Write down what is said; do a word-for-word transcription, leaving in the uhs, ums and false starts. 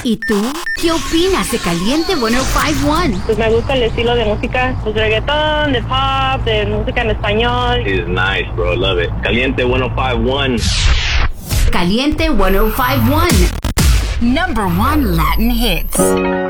¿Y tú? ¿Qué opinas de Caliente ciento cincuenta y uno? Pues me gusta el estilo de música, pues de reggaetón, de pop, de música en español. It's nice, bro. Love it. Caliente ciento cincuenta y uno. Caliente ciento cincuenta y uno. Number one Latin hits.